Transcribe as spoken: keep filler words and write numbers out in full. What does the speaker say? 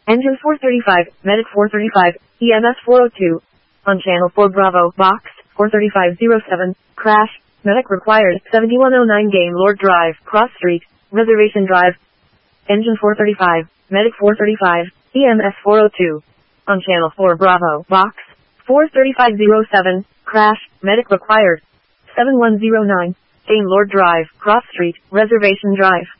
Engine four thirty-five, Medic four thirty-five, E M S four oh two. On Channel four Bravo, Box, four thirty-five oh seven, crash, Medic required, seventy-one oh nine Gaylord Drive, Cross Street, Reservation Drive. Engine four thirty-five, Medic four thirty-five, E M S four oh two. On Channel four Bravo, Box, four thirty-five oh seven, crash, Medic required, seventy-one oh nine, Gaylord Drive, Cross Street, Reservation Drive.